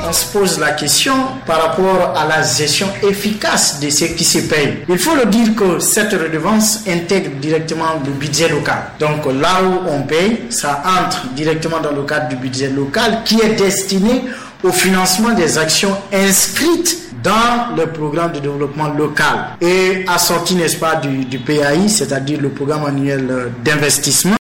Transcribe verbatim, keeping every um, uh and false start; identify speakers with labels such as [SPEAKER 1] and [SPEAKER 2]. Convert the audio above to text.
[SPEAKER 1] on se pose la question par rapport à la gestion efficace de ce qui se paye. Il faut le dire que cette redevance intègre directement le budget local. Donc là où on paye, ça entre directement dans le cadre du budget local qui est destiné au financement des actions inscrites dans le programme de développement local et assorti, n'est-ce pas, du, du P A I, c'est-à-dire le programme annuel d'investissement,